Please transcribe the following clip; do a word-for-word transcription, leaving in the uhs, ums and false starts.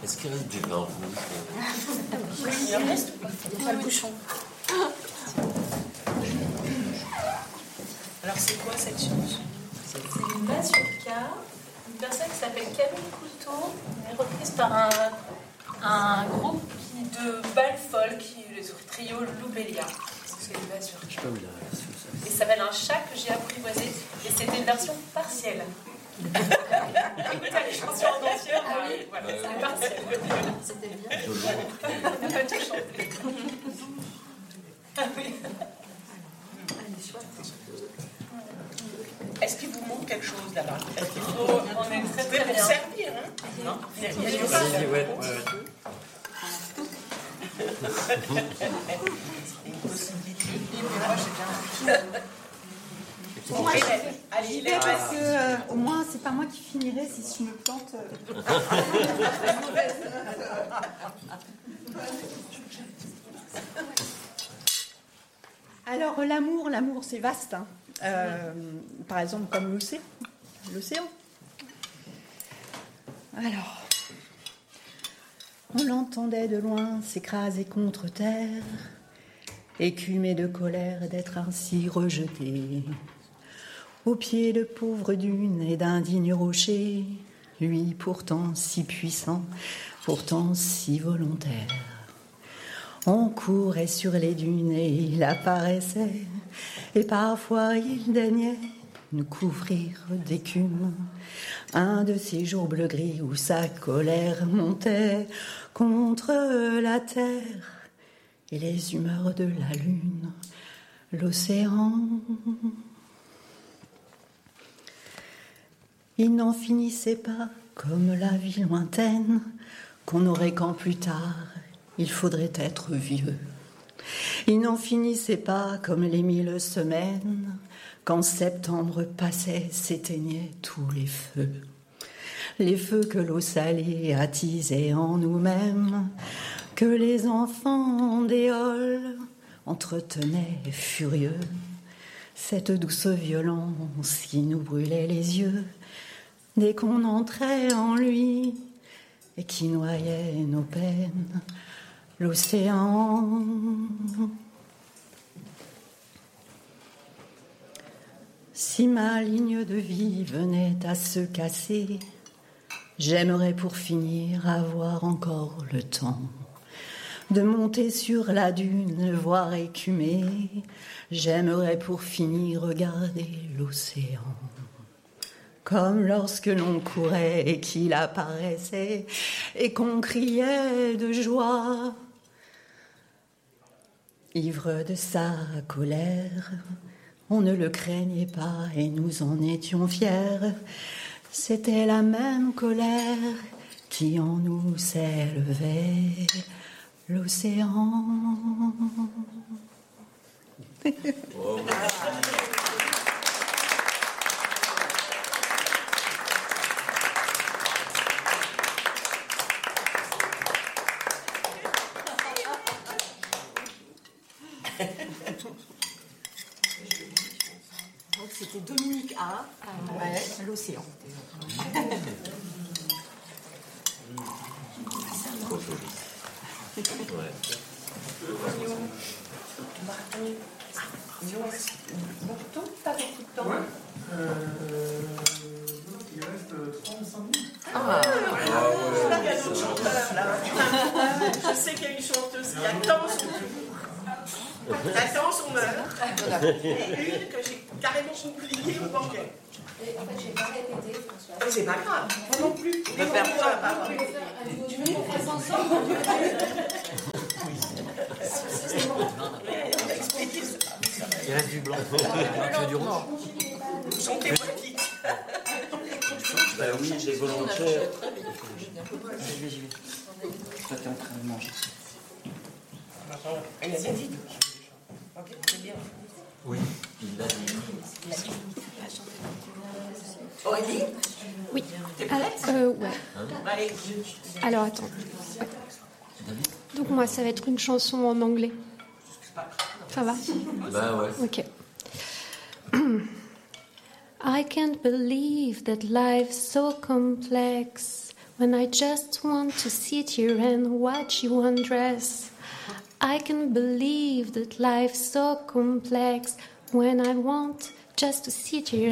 Est-ce qu'il reste du vin rouge? Oui, il en reste. Il n'y a pas le bouchon. Alors, c'est quoi cette chanson? C'est une mazurka, une personne qui s'appelle Camille Couteau, elle est reprise par un, un groupe qui, de bal folk, le trio Loubélia. C'est une mazurka. Et ça s'appelle un chat que j'ai apprivoisé, et c'était une version partielle. Écoutez les chansons en entière, ah oui, voilà, ouais, c'était partiel. C'était bien. On n'a pas tout chanté. Ah oui. Est-ce qu'il vous manque quelque chose là-bas? Est-ce qu'il faut... On est très très bien. Servir, hein? Non? Il y a du vin. Ouais, ouais. Une possibilité. Mais moi, j'ai bien... Moi, j'y vais parce que euh, au moins c'est pas moi qui finirai si je me plante. Euh... Alors l'amour, l'amour c'est vaste. Hein. Euh, par exemple comme l'océan. L'océan. Alors, on l'entendait de loin s'écraser contre terre, écumé de colère d'être ainsi rejeté. Au pied de pauvres dunes et d'indignes rochers, lui pourtant si puissant, pourtant si volontaire. On courait sur les dunes et il apparaissait, et parfois il daignait nous couvrir d'écume. Un de ces jours bleu-gris où sa colère montait contre la terre et les humeurs de la lune, l'océan. Il n'en finissait pas comme la vie lointaine qu'on n'aurait qu'en plus tard, il faudrait être vieux. Il n'en finissait pas comme les mille semaines qu'en septembre passait, s'éteignaient tous les feux. Les feux que l'eau salée attisait en nous-mêmes, que les enfants d'éole entretenaient furieux. Cette douce violence qui nous brûlait les yeux dès qu'on entrait en lui et qui noyait nos peines, l'océan. Si ma ligne de vie venait à se casser, j'aimerais pour finir avoir encore le temps de monter sur la dune, le voir écumer. J'aimerais pour finir regarder l'océan, comme lorsque l'on courait et qu'il apparaissait et qu'on criait de joie. Ivre de sa colère, on ne le craignait pas et nous en étions fiers. C'était la même colère qui en nous s'élevait, l'océan. Oh. Donc c'était Dominique A. Euh, ouais, l'océan. Trop joli. Ouais. Beaucoup, pas beaucoup de temps. Ouais. Euh, il reste trente-cinq minutes. Ah, ah ouais. Là, il y a d'autres chanteurs, là. Je sais qu'il y a une chanteuse qui attend son tour. Attends son heure. Et une que j'ai carrément oubliée au banquet. En fait, j'ai pas répété, François. Mais c'est pas grave, moi non plus. On peut faire ça. Tu veux qu'on fasse ensemble? Il reste du blanc. Tu veux du rouge? Chantez-moi vite. Bah oui, j'ai volontaire. J'y vais, j'y vais. Toi, t'es en train de manger. Elle a bien dit. Ok, c'est bien. Oui, il l'a dit. Aurélie? Oui. T'es Ah, prête? euh, ouais. Hein? Allez. Alors, attends. Ouais. Donc, moi, ça va être une chanson en anglais. Ça va? Bah ouais. Ok. I can't believe that life's so complex when I just want to sit here and watch you undress. I can believe that life's so complex when I want just to sit here